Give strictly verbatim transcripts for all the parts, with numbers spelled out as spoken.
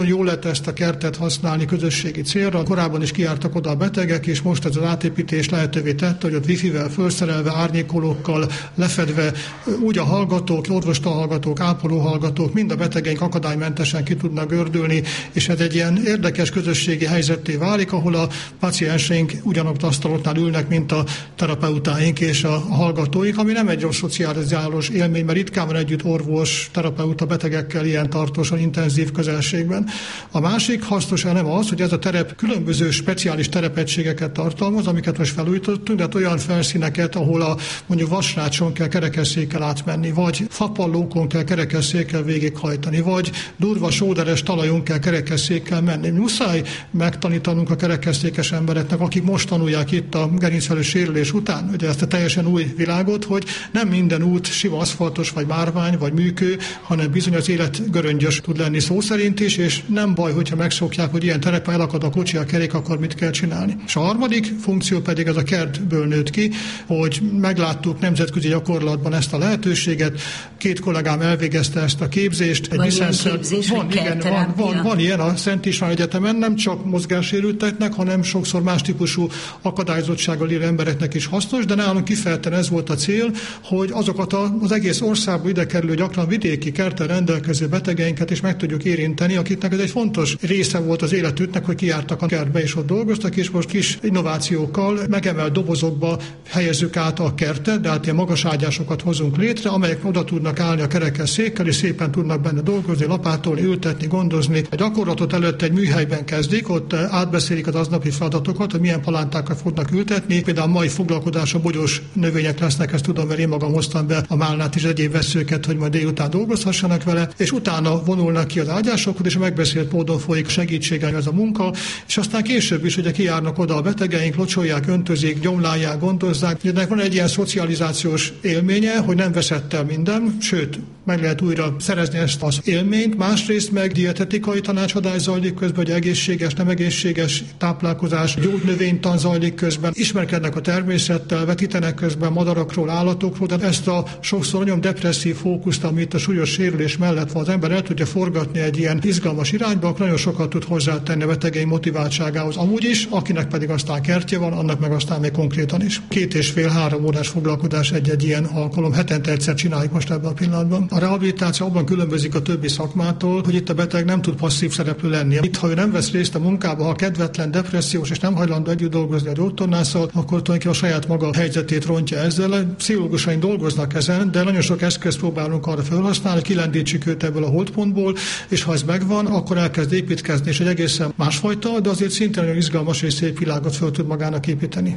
Jól lehet ezt a kertet használni közösségi célra. Korábban is kijártak oda a betegek, és most ez az átépítés lehetővé tette, hogy ott wifi-vel felszerelve, árnyékolókkal lefedve úgy a hallgatók, orvostahallgatók, ápolóhallgatók, mind a betegeink akadálymentesen ki tudnak gördülni, és ez egy ilyen érdekes közösségi helyzetté válik, ahol a pacienseink ugyanott asztaloknál ülnek, mint a terapeutáink és a hallgatóink, ami nem egy rossz szocializálós élmény, mert ritkán van együtt orvos, terapeuta betegekkel ilyen tartósan, intenzív közelségben. A másik hasznos elem az, hogy ez a terep különböző speciális terepegységeket tartalmaz, amiket most felújítottunk, de olyan felszíneket, ahol a mondjuk vasrácson kell kerekesszékkel átmenni, vagy fapallókon kell kerekesszékkel végighajtani, vagy durva sóderes talajon kell kerekesszékkel menni. Muszáj megtanítanunk a kerekesszékes embereknek, akik most tanulják itt a gerincvelő sérülés után, ugye ezt a teljesen új világot, hogy nem minden út sima aszfaltos, vagy márvány, vagy műkő, hanem bizony az élet göröngyös tud lenni szó szerint is, és nem baj, hogyha megszokják, hogy ilyen terepen elakad a kocsi, a kerék, akkor mit kell csinálni. És a harmadik funkció pedig az a kertből nőtt ki, hogy megláttuk nemzetközi gyakorlatban ezt a lehetőséget. Két kollégám elvégezte ezt a képzést. Egy van ilyen képzés, van, igen, van, van, van ilyen a Szent István Egyetemen, nem csak mozgássérülteknek, hanem sokszor más típusú akadályozottsággal élő embereknek is hasznos, de nálunk kifejezetten ez volt a cél, hogy azokat az egész országba ide kerülő, gyakran vidéki kerttel rendelkező betegeinket is meg tudjuk érinteni, akiknek ez egy fontos része volt az életüknek, hogy kijártak a kertbe és ott dolgoztak, és most kis innovációkkal megemelt dobozokba helyezzük át a kertet, de hát ilyen magas ágyásokat hozunk létre, amelyek oda tudnak állni a kerekesszékkel, és szépen tudnak benne dolgozni, lapátolni, ültetni, gondozni. A gyakorlatot előtt egy műhelyben kezdik, ott átbeszélik az aznapi feladatokat, hogy milyen palántákat fognak ültetni. Például a mai foglalkozás a bogyós növények lesznek, ezt tudom, mert én magam hoztam be a málnát és egyéb veszőket, hogy majd délután dolgozhassanak vele, és utána vonulnak ki az ágyásokhoz, és megbeszélt módon folyik segítséggel ez a munka, és aztán később is ugye kijárnak oda a betegeink, locsolják, öntözik, gyomlálják, gondozzák. Ennek van egy ilyen szocializációs élménye, hogy nem veszett el minden, sőt, meg lehet újra szerezni ezt az élményt. Másrészt meg dietetikai tanácsadás zajlik közben, hogy egészséges, nem egészséges táplálkozás, gyógynövénytan zajlik közben, ismerkednek a természettel, vetítenek közben madarakról, állatokról, de ezt a sokszor nagyon depresszív fókuszt, amit a súlyos sérülés mellett van, az ember el tudja forgatni egy ilyen izgalmas irányba, akkor nagyon sokat tud hozzátenni a betegeink motivációjához amúgy is, akinek pedig aztán kertje van, annak meg aztán még konkrétan is. Két és fél-három órás foglalkozás egy-egy ilyen alkalom, hetente egyszer csináljuk most ebben a pillanatban. A rehabilitáció abban különbözik a többi szakmától, hogy itt a beteg nem tud passzív szereplő lenni. Itt, ha ő nem vesz részt a munkába, ha kedvetlen, depressziós és nem hajlandó együtt dolgozni a gyógytornásszal, akkor tulajdonképpen a saját maga helyzetét rontja ezzel. Pszichológusaink dolgoznak ezen, de nagyon sok eszközt próbálunk arra felhasználni, hogy kilendítsük őt ebből a holdpontból, és ha ez megvan, akkor elkezd építkezni, és egy egészen másfajta, de azért szintén nagyon izgalmas és szép világot föl tud magának építeni.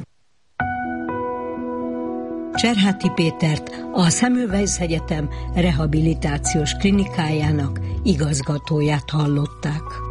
Cserháti Pétert, a Semmelweis Egyetem rehabilitációs klinikájának igazgatóját hallották.